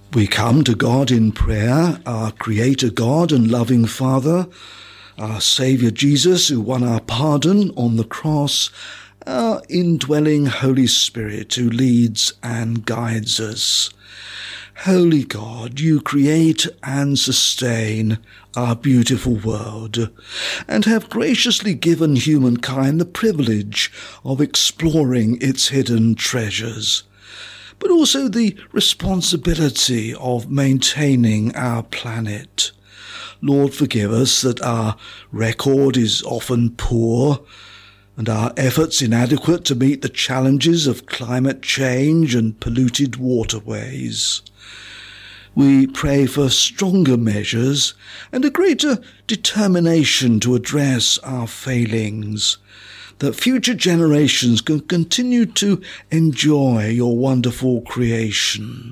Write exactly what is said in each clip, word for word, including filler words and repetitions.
We come to God in prayer, our Creator God and loving Father, our Saviour Jesus, who won our pardon on the cross, our indwelling Holy Spirit, who leads and guides us. Holy God, you create and sustain our beautiful world, and have graciously given humankind the privilege of exploring its hidden treasures, but also the responsibility of maintaining our planet. Lord, forgive us that our record is often poor and our efforts inadequate to meet the challenges of climate change and polluted waterways. We pray for stronger measures and a greater determination to address our failings, that future generations can continue to enjoy your wonderful creation.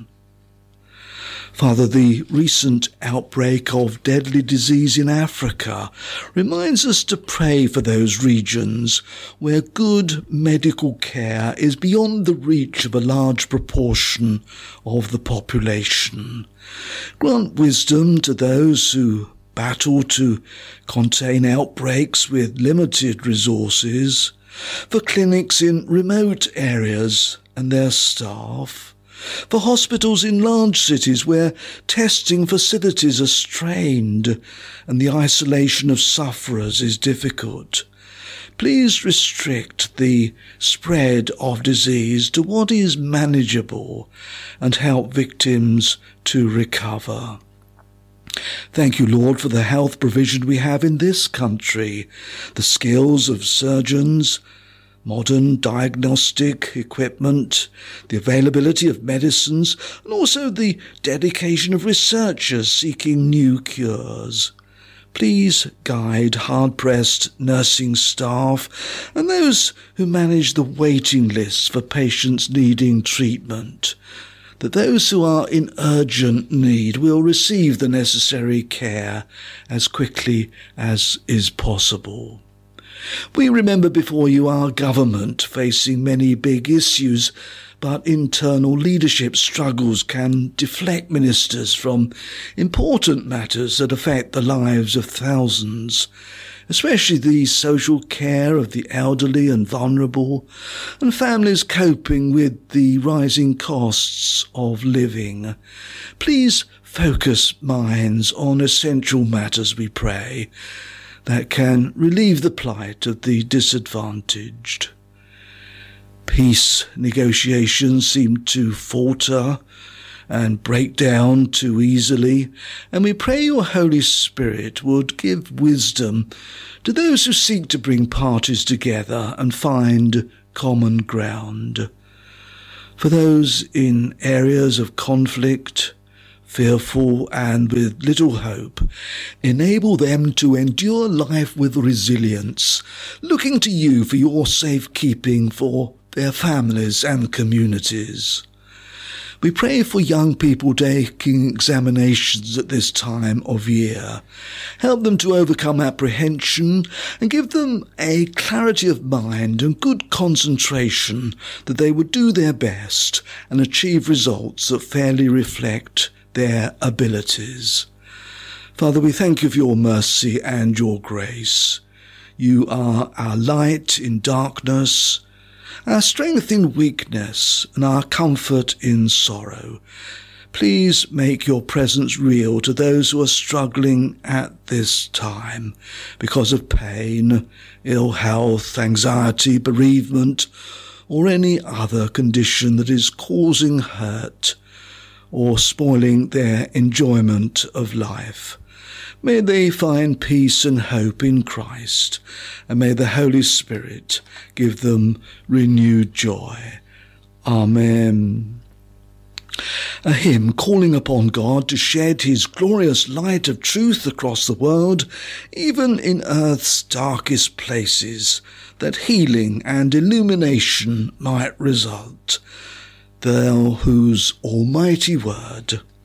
Father, the recent outbreak of deadly disease in Africa reminds us to pray for those regions where good medical care is beyond the reach of a large proportion of the population. Grant wisdom to those who battle to contain outbreaks with limited resources, for clinics in remote areas and their staff, for hospitals in large cities where testing facilities are strained and the isolation of sufferers is difficult. Please restrict the spread of disease to what is manageable and help victims to recover. Thank you, Lord, for the health provision we have in this country, the skills of surgeons, modern diagnostic equipment, the availability of medicines, and also the dedication of researchers seeking new cures. Please guide hard-pressed nursing staff and those who manage the waiting lists for patients needing treatment, that those who are in urgent need will receive the necessary care as quickly as is possible. We remember before you our government facing many big issues, but internal leadership struggles can deflect ministers from important matters that affect the lives of thousands, especially the social care of the elderly and vulnerable, and families coping with the rising costs of living. Please focus minds on essential matters, we pray, that can relieve the plight of the disadvantaged. Peace negotiations seem to falter and break down too easily, and we pray your Holy Spirit would give wisdom to those who seek to bring parties together and find common ground. For those in areas of conflict, fearful and with little hope, enable them to endure life with resilience, looking to you for your safekeeping for their families and communities. We pray for young people taking examinations at this time of year. Help them to overcome apprehension and give them a clarity of mind and good concentration that they would do their best and achieve results that fairly reflect their abilities. Father, we thank you for your mercy and your grace. You are our light in darkness, our strength in weakness, and our comfort in sorrow. Please make your presence real to those who are struggling at this time because of pain, ill health, anxiety, bereavement, or any other condition that is causing hurt or spoiling their enjoyment of life. May they find peace and hope in Christ, and may the Holy Spirit give them renewed joy. Amen. A hymn calling upon God to shed his glorious light of truth across the world, even in earth's darkest places, that healing and illumination might result. Thou whose almighty word